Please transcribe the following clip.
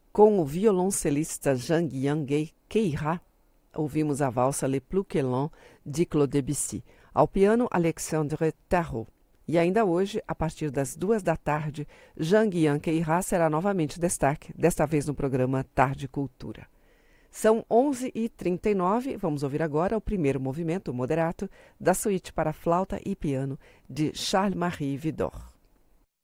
Com o violoncelista Jean-Guihen Queyras, ouvimos a valsa Le Plus que Long, de Claude Debussy. Ao piano, Alexandre Tarot. E ainda hoje, a partir das 14h, Jean-Guihen Queyras será novamente destaque, desta vez no programa Tarde Cultura. São 11h39, vamos ouvir agora o primeiro movimento moderato da suíte para flauta e piano de Charles-Marie Widor.